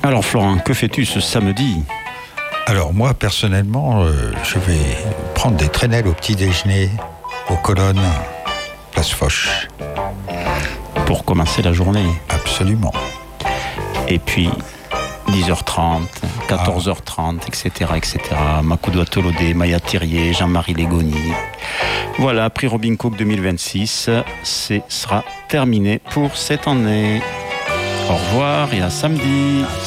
Alors Florent, que fais-tu ce samedi ? Alors moi, personnellement, je vais prendre des traînelles au petit déjeuner aux colonnes, place Foch. Pour commencer la journée. Absolument. Et puis 10h30, 14h30, etc. Makoudoua Tolodé, Maya Thirier, Jean-Marie Légoni. Voilà, prix Robin Cook 2026, ce sera terminé pour cette année. Au revoir et à samedi.